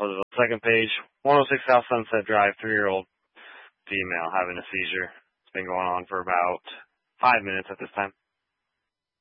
Pleasantville. Second page, 106 South Sunset Drive, 3-year-old female having a seizure. It's been going on for about 5 minutes at this time.